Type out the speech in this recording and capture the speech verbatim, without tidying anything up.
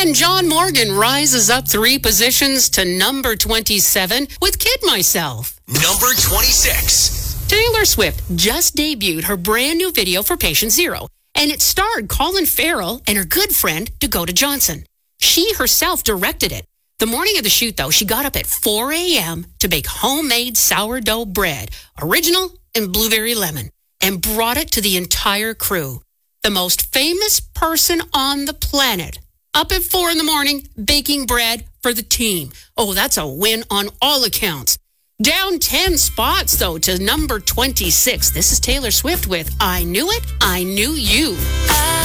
And John Morgan rises up three positions to number twenty-seven with Kid Myself. Number twenty-six. Taylor Swift just debuted her brand new video for Patient Zero, and it starred Colin Farrell and her good friend Dakota Johnson. She herself directed it. The morning of the shoot, though, she got up at four a.m. to bake homemade sourdough bread, original and blueberry lemon, and brought it to the entire crew. The most famous person on the planet, up at four in the morning, baking bread for the team. Oh, that's a win on all accounts. Down ten spots, though, to number twenty-six. This is Taylor Swift with I Knew It, I Knew You.